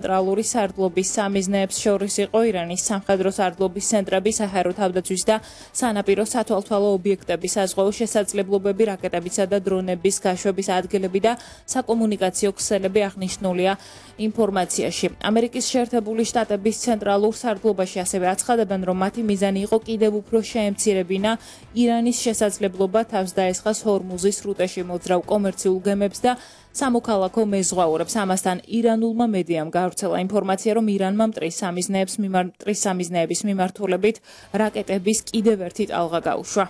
ცენტრალური სარდლობის სამიზნეებს შორის იყო ირანის სამხედრო სარდლობის ცენტრები, საჰაერო თავდაცვის და სანაპირო სათვალთვალო ობიექტების საზღვაო შესაძლებლობები, რაკეტებისა და დრონების გაშვების ადგილები და საკომუნიკაციო ქსელები აღნიშნულია ინფორმაციაში. ამერიკის შეერთებული შტატების ცენტრალურ სარდლობაში ასევე აცხადებენ, რომ მათი მიზანი იყო კიდევ უფრო შეემცირებინა ირანის შესაძლებლობა თავს დაესხას ჰორმუზის სრუტეში მოძრავ კომერციულ გემებს და სამოქალაქო მეზღვაურებს. ამასთან ირანულმა მედიამ გავრცელა ინფორმაცია, რომ ირანმა მტრის სამიზნეების მიმართულებით რაკეტების კიდევ ერთი ტალღა გაუშვა.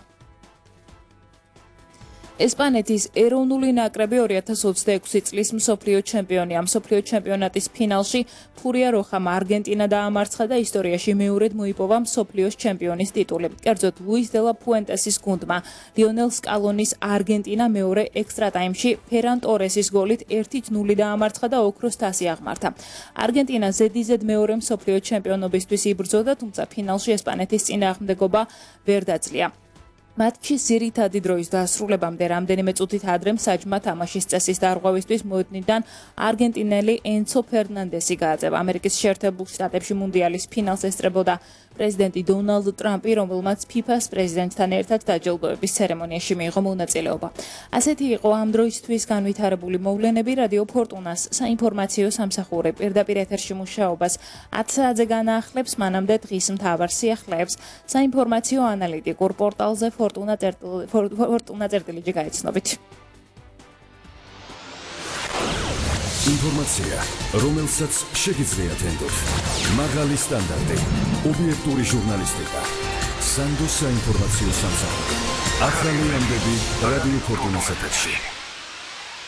ესპანეთის ეროვნული ნაკრები 2026 წლის მსოფლიო ჩემპიონია. მსოფლიო ჩემპიონატის ფინალში ფურია როხამ არგენტინა დაამარცხა და ისტორიაში მეორედ მოიპოვა მსოფლიოს ჩემპიონის ტიტული. კერძოდ ლუის დე ლა ფუენტესის გუნდმა ლიონელ სკალონის არგენტინა მეორე ექსტრატაიმში ფერან ტორესის გოლით 1-0 დაამარცხა და ოქროს თასი აღმართა. არგენტინა ზედიზედ მეორე მსოფლიო ჩემპიონობისთვის იბრძოდა, თუმცა ფინალში ესპანეთის წინააღმდეგობა ვერ დაძლია. მატჩის ძირითადი დროის დასრულებამდე რამდენიმე წუთით ადრე მსაჯმა თამაშის წესის დარღვევისთვის მოედნიდან არგენტინელი ენცო ფერნანდესი გააძევა. ამერიკის შეერთებულ შტატებში მუნდიალის ფინალს ესწრებოდა პრეზიდენტი დონალდ ტრამპი, რომელმაც FIFA-ს პრეზიდენტთან ერთად დაჯილდოების ცერემონიაში მიიღო მონაწილეობა. ასეთი იყო ამ დროისთვის განვითარებული მოვლენები. რადიო ფორტუნას საინფორმაციო სამსახური პირდაპირ ეთერში მუშაობას 10 საათზე განაახლებს, მანამდე დღის მთავარ სიახლეებს საინფორმაციო ანალიტიკურ პორტალზე fortuna.gt გაიცნობით. ინფორმაცია, რომელსაც შეგიძლიათ ენდოთ. მაღალი სტანდარტი, ობიექტური ჟურნალისტიკა. სანდოს საინფორმაციო სამსახური. ახალი ამბები რადიო ფორტუნას ეთერში.